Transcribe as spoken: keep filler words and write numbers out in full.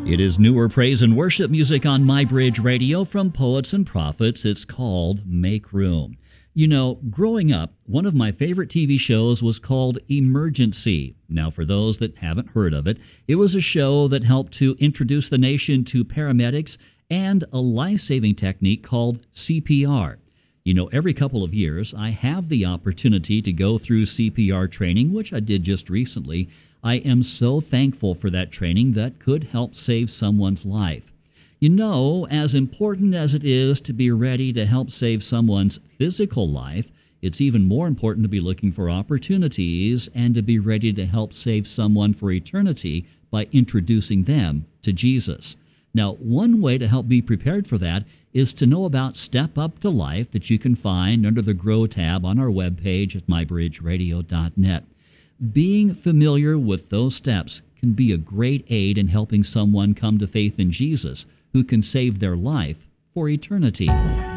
It is newer praise and worship music on My Bridge Radio from Poets and Prophets. It's called Make Room. You know, growing up, one of my favorite T V shows was called Emergency. Now, for those that haven't heard of it, it was a show that helped to introduce the nation to paramedics and a life-saving technique called C P R. You know, every couple of years, I have the opportunity to go through C P R training, which I did just recently. I am so thankful for that training that could help save someone's life. You know, as important as it is to be ready to help save someone's physical life, it's even more important to be looking for opportunities and to be ready to help save someone for eternity by introducing them to Jesus. Now, one way to help be prepared for that is to know about Step Up to Life that you can find under the Grow tab on our webpage at my bridge radio dot net. Being familiar with those steps can be a great aid in helping someone come to faith in Jesus who can save their life for eternity.